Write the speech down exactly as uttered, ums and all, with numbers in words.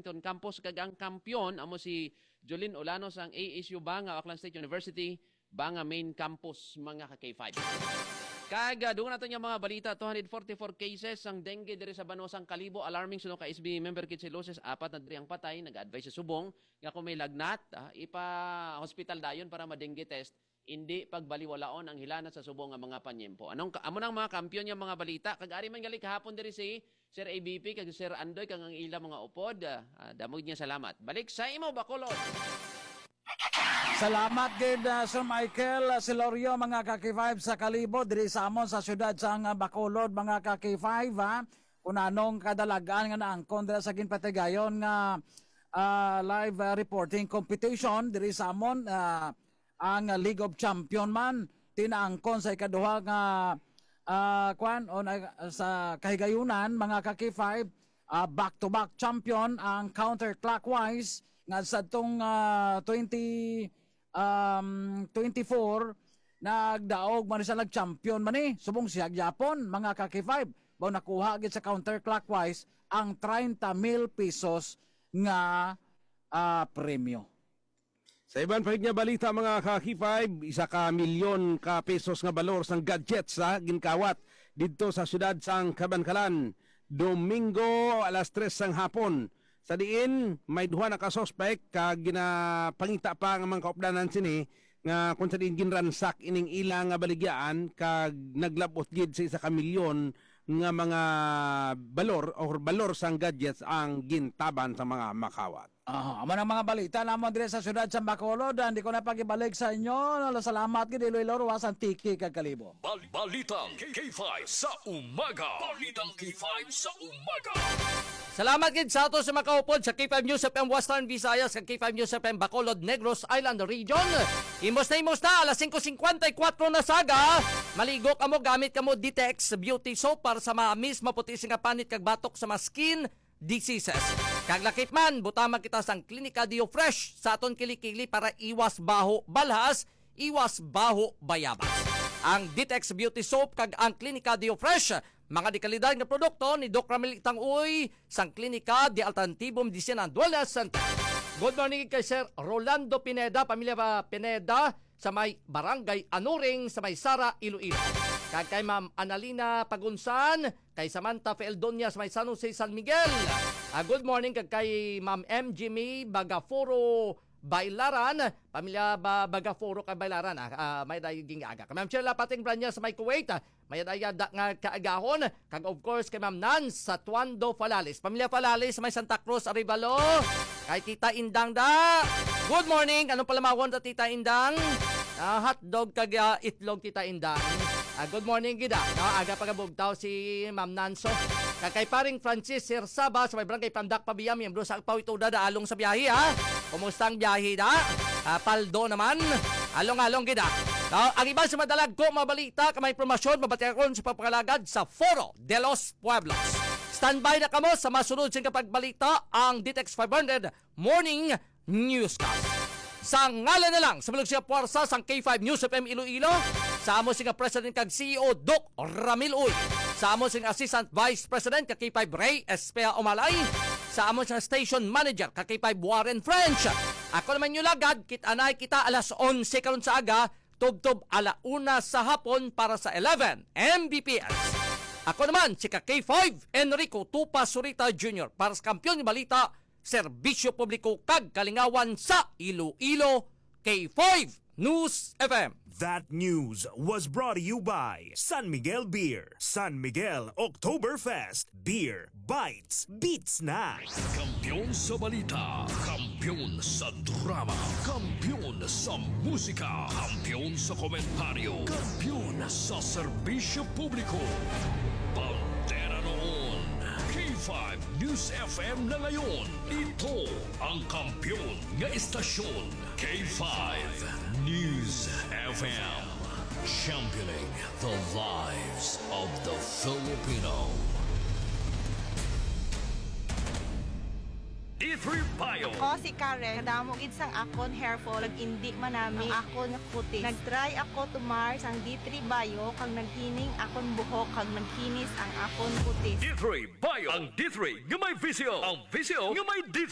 Washington Campus kag ang kampyon amo si Jolene Olanos ang A S U Banga Auckland State University Banga Main Campus mga ka K five. Kag doon natin yung mga balita, two hundred forty-four cases ang dengue diri sa Banosang Kalibo, alarming suno ka S B member kit silosis, apat na diri ang patay, nag-advise sa subong nga kung may lagnat, ah, ipa hospital dayon para ma-dengue test, hindi pagbaliwalaon ang hilana sa subong nga mga panyempo. Anong amo nang mga kampiyon yung mga balita, kag ari man gali kahapon diri si Sir A B P kag Sir Andoy kag ang ila mga upod, ah, damog niya salamat. Balik sa imo Bacolod. Salamat gid uh, Sir Michael uh, Silorio mga ka K five sa Kalibo diri sa amon sa syudad sa uh, Bacolod mga ka K five ha. Kung anong kadalagan nga naangkon dira sa ginpatigayon nga uh, live uh, reporting competition diri sa amon uh, ang uh, League of Champion man tinaangkon sa ikaduha nga uh, kwan on uh, sa kahigayunan mga ka K five uh, back to back champion ang counterclockwise nga sa tong uh, twenty um, twenty-four nagdaog man siya nag-champion man eh subong siya Japon mga ka K five bao nakuha gid sa counterclockwise ang thirty mil pesos nga uh, premyo. Sa ibang palig nga balita mga ka K five, isa ka milyon ka pesos nga balor sang gadgets sa ginkawat didto sa syudad sang Kabankalan Domingo alas tres sang hapon. Sa diin, may duha na ka-suspect kag ginapangita pa nga mga kaupdanan sini nga kung sa diin ginransak ining ilang nga baligyaan kag naglabot gid sa isa ka milyon nga mga balor or balor sang gadgets ang gintaban sa mga makawat. Ah, amo ang mga balita namon dire sa syudad sa Bacolod. Hindi ko na pagibalik sa inyo. Salamat gid Iloilo Ruwasan Tiki kag Kalibo. Bal Balitang K five sa umaga. Balitang K five sa umaga. Salamat gid sa ato sa makaupod sa K five News F M Western Visayas kag K five News F M Bacolod Negros Island Region. Imos na imos na alas five fifty-four na saga. Maligo kamo gamit kamo Ditex Beauty Soap para sa maamis maputi nga panit kag batok sa mga skin diseases. Kag lakip man butama kita sang Klinika Dio Fresh sa aton kilikili para iwas baho balhas, iwas baho bayabas. Ang Ditex Beauty Soap kag ang Klinika Dio Fresh mga dekalidad nga produkto ni Doc Ramil Itang-Uy sang Klinika di Alternativo Medicina and Wellness Center. Good morning kay Sir Rolando Pineda, pamilya ba Pineda sa may Barangay Anuring sa may Sara, Iloilo. Kag kay Ma'am Analina Pagunsan, kay Samantha Feldonias may San Jose, San Miguel. Uh, good morning kag kay Ma'am M. Jimmy Bagaforo Bailaran, pamilya ba Bagaforo kay Bailaran, ah, uh, may dayong aga. Kay Ma'am Sheila Pating Branya sa may Kuwait, may dayada nga kaagahon. Kag of course kay Ma'am Nance sa Tuando Falales, pamilya Falales may Santa Cruz Arevalo. Kay Tita Indang da. Good morning, anong palamawon ta Tita Indang? Uh, hotdog kag uh, itlog Tita Indang. Uh, good morning gida. No, aga pagabugtaw si Ma'am Nanso. Kay paring Francis Sir Saba sa may barangay Pandak Pabiyam, miyembro sa Pawito da along sa biyahe ha. Kumusta ang biyahe da? Uh, paldo naman. Along-along gida. No, ang iba sa madalag ko mabalita kamay promosyon mabatikon sa papakalagad sa Foro de los Pueblos. Standby na kamo sa masunod sing kapagbalita ang Ditex five hundred Morning Newscast. Sa ngalan na lang sa Malugsiya Puwersa sang K five News F M Iloilo, sa amo sing President kag C E O Doc Ramil Uy, sa amo sing Assistant Vice President kag K five Ray Espea Omalay, sa amo sing Station Manager kag K five Warren French. Ako naman yung lagad, kitanay kita alas onse karon sa aga, tubtob alauna sa hapon para sa eleven M B P S. Ako naman si K five Enrico Tupa Surita Junior para sa Kampiyon ng Balita, Serbisyo Publiko kag Kalingawan sa Iloilo, K five News F M. That news was brought to you by San Miguel Beer. San Miguel Oktoberfest. Beer bites beats na. Kampiyon sa balita, kampiyon sa drama, kampiyon sa musika, kampiyon sa komentaryo, kampiyon sa serbisyo publiko. Pantera noon, K five News F M na ngayon. Ito ang kampiyon nga istasyon, K five News F M. Championing the lives of the Filipino. D three Bio. Ako si Karen, kadamo gid sang akon hair fall, ag indi manami ang akon nga kutis. Nagtry ako tumar sang D three Bio kag naghining akon buhok kag nagkinis ang akon kutis. D three Bio, ang D three nga may visyo, ang visyo nga may D